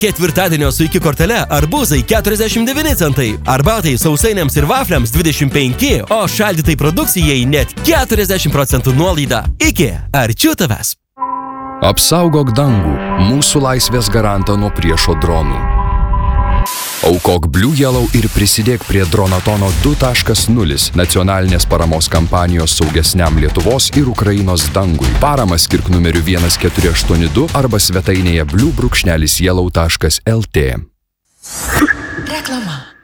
Ketvirtadienio su iki kortele arbūzai 49 centai, arbatai, sausainiams ir vafliams 25, o šaldytai produkcijai net 40% nuolaida. Iki, arčiau tavęs. Apsaugok dangų, mūsų laisvės garantą nuo priešo dronų. Aukok Blue Yellow ir prisidėk prie Dronatono 2.0 nacionalinės paramos kampanijos saugesniam Lietuvos ir Ukrainos dangui. Paramą skirk numeriu 1482 arba svetainėje blue-yellow.lt. Reklama.